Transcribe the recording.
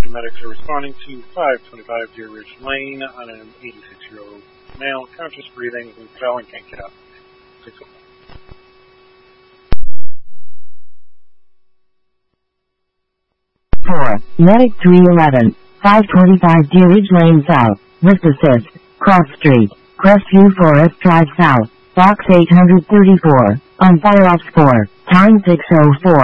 Medics are responding to 525 Deer Ridge Lane on an 86-year-old male, conscious breathing, who fell and can't get up. 601. Medic 311, 525 Deer Ridge Lane South, with assist, Cross Street, Crestview Forest Drive South, Box 834, on Fire Ops 4, time 6:04.